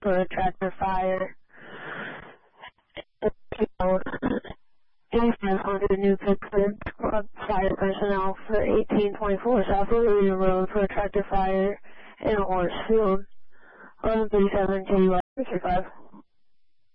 for a tractor fire. 8500 New Pittsburgh Squad fire personnel for 1824 South Louisiana Road for a tractor fire in a horse field. 1137 KUI 35.